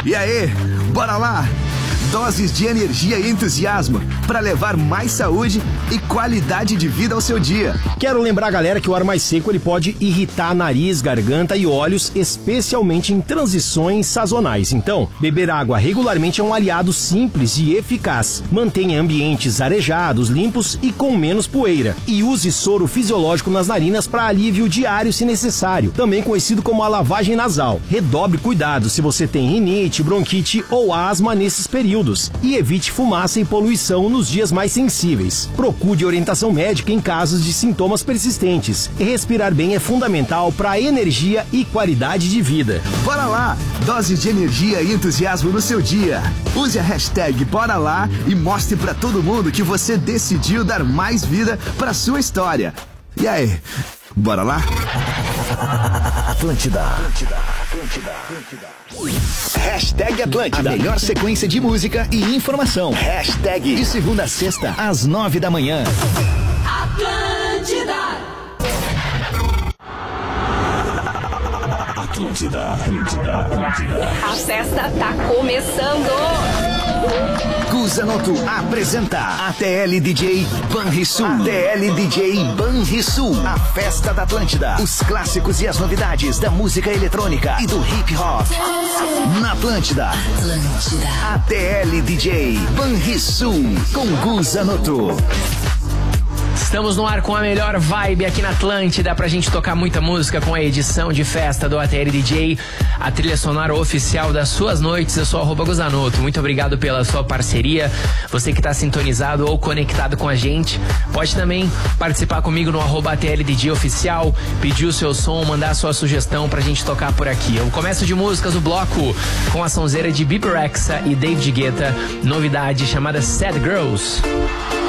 E aí, bora lá? Doses de energia e entusiasmo para levar mais saúde e qualidade de vida ao seu dia. Quero lembrar, galera, que o ar mais seco ele pode irritar nariz, garganta e olhos, especialmente em transições sazonais. Então, beber água regularmente é um aliado simples e eficaz. Mantenha ambientes arejados, limpos e com menos poeira. E use soro fisiológico nas narinas para alívio diário se necessário, também conhecido como a lavagem nasal. Redobre cuidado se você tem rinite, bronquite ou asma nesses períodos. E evite fumaça e poluição nos dias mais sensíveis. Procure orientação médica em casos de sintomas persistentes. E respirar bem é fundamental para energia e qualidade de vida. Bora lá! Doses de energia e entusiasmo no seu dia. Use a hashtag Bora Lá e mostre para todo mundo que você decidiu dar mais vida para sua história. E aí, bora lá? Atlântida. Hashtag Atlântida. A melhor sequência de música e informação. Hashtag de segunda a sexta, às 9 da manhã. Atlântida. A festa tá começando. Guzanoto apresenta ATL DJ Banrisul. ATL DJ Banrisul. A festa da Atlântida. Os clássicos e as novidades da música eletrônica e do hip hop. Na Atlântida. ATL DJ Banrisul com Guzanoto. Estamos no ar com a melhor vibe aqui na Atlântida pra gente tocar muita música com a edição de festa do ATL DJ, a trilha sonora oficial das suas noites. Eu sou @Guzanoto. Muito obrigado pela sua parceria. Você que tá sintonizado ou conectado com a gente, pode também participar comigo no @ATL DJ oficial, pedir o seu som, mandar a sua sugestão pra gente tocar por aqui. Eu começo de músicas o bloco com a sonzeira de Bebe Rexha e David Guetta, novidade chamada Sad Girls.